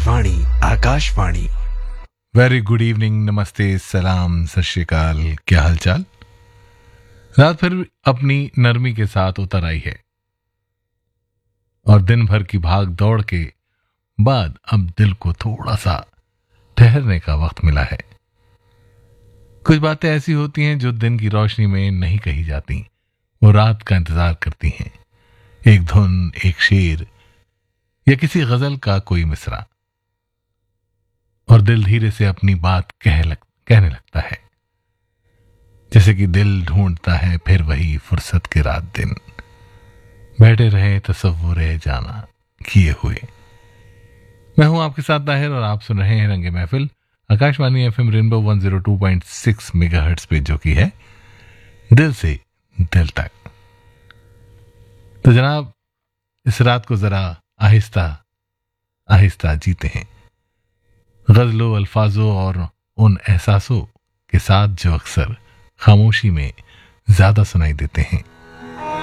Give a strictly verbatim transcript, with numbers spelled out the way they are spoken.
वाणी Akashvani. Very good evening, नमस्ते, सलाम, सत श्री अकाल। क्या हालचाल? रात फिर अपनी नरमी के साथ उतर आई है और दिन भर की भाग दौड़ के बाद अब दिल को थोड़ा सा ठहरने का वक्त मिला है। कुछ बातें ऐसी होती हैं जो दिन की रोशनी में नहीं कही जाती, वो रात का इंतजार करती हैं। एक धुन, एक शेर या किसी गजल का कोई मिसरा, और दिल धीरे से अपनी बात कह लग, कहने लगता है। जैसे कि दिल ढूंढता है फिर वही फुर्सत के रात दिन, बैठे रहे तसव्वुरे जाना किए हुए। मैं हूं आपके साथ ताहिर और आप सुन रहे हैं रंगे महफिल, Akashvani FM rainbow one zero two point six megahertz पे, जो कि है दिल से दिल तक। तो जनाब, इस रात को जरा आहिस्ता आहिस्ता जीते हैं, गजलों, अल्फाजों और उन एहसासों के साथ जो अक्सर खामोशी में ज्यादा सुनाई देते हैं।